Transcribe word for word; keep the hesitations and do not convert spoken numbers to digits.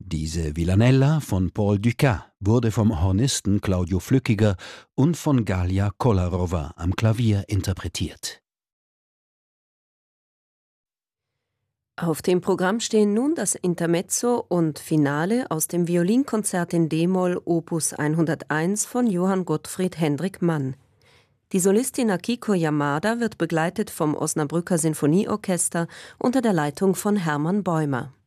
Diese Villanella von Paul Dukas wurde vom Hornisten Claudio Flückiger und von Galia Kolarova am Klavier interpretiert. Auf dem Programm stehen nun das Intermezzo und Finale aus dem Violinkonzert in d-Moll Opus hunderteins von Johann Gottfried Hendrik Mann. Die Solistin Akiko Yamada wird begleitet vom Osnabrücker Sinfonieorchester unter der Leitung von Hermann Bäumer.